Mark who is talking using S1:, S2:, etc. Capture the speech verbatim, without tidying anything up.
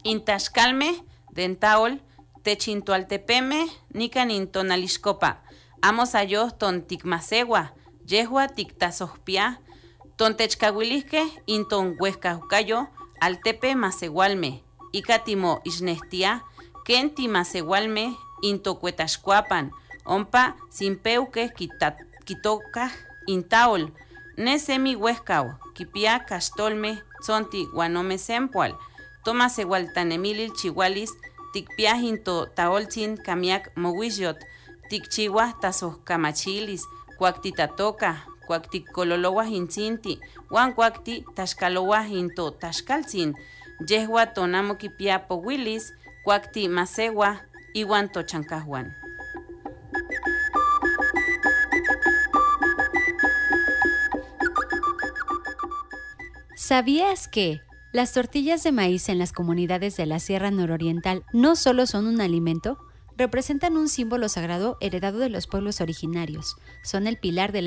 S1: Intaxcalme, dentaol, techintoaltepeme, nican intonalixcopa. Amos ayo ton ticmasegua, yehua tictasohpia, ton techcahuilisque, inton huescahucayo, altepe masegualme, icatimo ixnestia, kenti masegualme, into cuetaxcuapan, ompa simpeuque quitoca intaol, nesemi huescao, kipia castolme, zonti guanome sempual, toma segualtanemilil chihualis, ticpia into taoltzin camiac moguillot, ticchihuah tasoh camachilis, cuactitatoca, cuacticololohuah intzinti, huan cuacti taxcalouah into taxcaltzin, yehua tonamo kipia powilis, cuacti masewa, iwan tochancahuan.
S2: ¿Sabías que las tortillas de maíz en las comunidades de la Sierra Nororiental no solo son un alimento? Representan un símbolo sagrado heredado de los pueblos originarios. Son el pilar de la